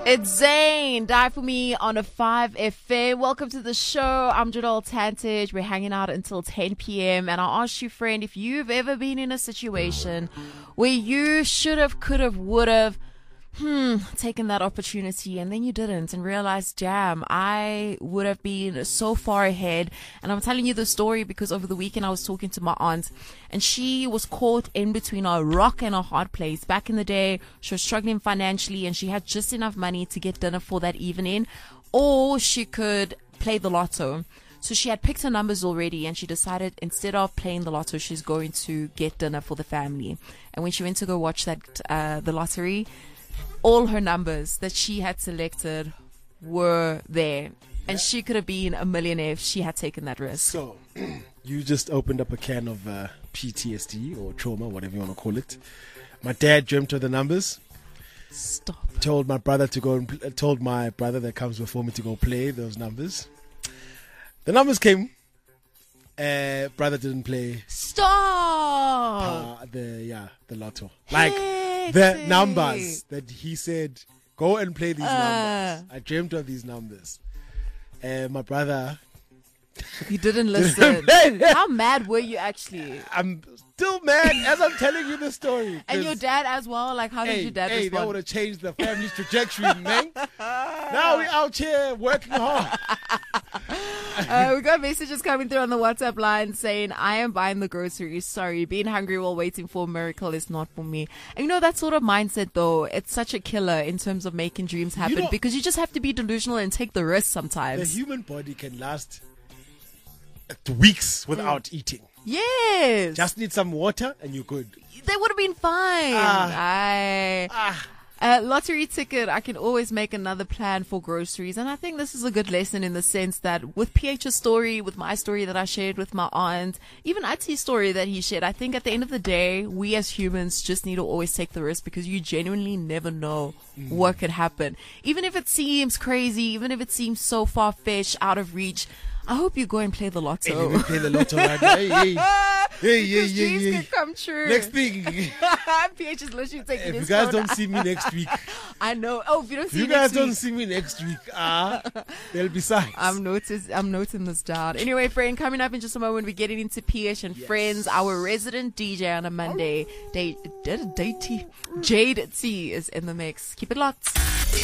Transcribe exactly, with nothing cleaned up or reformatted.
It's Zane, Die For Me on a five F M. Welcome to the show. I'm Jadol Tantage. We're hanging out until ten p.m. And I asked you, friend, if you've ever been in a situation where you should have, could have, would have, hmm, taken that opportunity and then you didn't and realized, damn, I would have been so far ahead. And I'm telling you the story because over the weekend I was talking to my aunt and she was caught in between a rock and a hard place. Back in the day, she was struggling financially and she had just enough money to get dinner for that evening, or she could play the lotto. So she had picked her numbers already and she decided instead of playing the lotto, she's going to get dinner for the family. And when she went to go watch that, uh, the lottery, all her numbers that she had selected were there. And she could have been a millionaire if she had taken that risk. So, you just opened up a can of uh, P T S D or trauma, whatever you want to call it. My dad dreamt of the numbers. Stop. Told my brother to go and pl- told my brother that comes before me to go play those numbers. The numbers came. Uh, brother didn't play. Stop. Uh, the yeah, the lotto. Like the numbers that he said, go and play these uh. numbers. I dreamt of these numbers. Uh, my brother. You didn't listen. How mad were you actually? I'm still mad as I'm telling you the story. And your dad as well? Like, how hey, did your dad hey, respond? That would have changed the family's trajectory, man. Now we out here working hard. uh, we got messages coming through on the WhatsApp line saying, I am buying the groceries. Sorry, being hungry while waiting for a miracle is not for me. And you know, that sort of mindset, though, it's such a killer in terms of making dreams happen, you know, because you just have to be delusional and take the risk sometimes. The human body can last weeks without mm. eating. Yes. Just need some water and you're good. They would have been fine. Ah. I... Ah. Uh, lottery ticket, I can always make another plan for groceries. And I think this is a good lesson in the sense that with P H's story, with my story that I shared with my aunt, even Ati's story that he shared, I think at the end of the day, we as humans just need to always take the risk because you genuinely never know mm. what could happen. Even if it seems crazy, even if it seems so far-fetched, out of reach, I hope you go and play the lotto. Hey, play the lotto right now. Hey, hey. Hey, yeah, yeah, dreams yeah. could come true. Next thing. P H is literally taking if his you guys phone don't out. see me next week. I know. Oh, if you don't see you me guys next don't week. see me next week, ah, uh, there'll be signs. I'm notice, I'm noting this down. Anyway, friend, coming up in just a moment, we're getting into P H and yes. Friends, our resident D J on a Monday. Day, Jade T is in the mix. Keep it locked.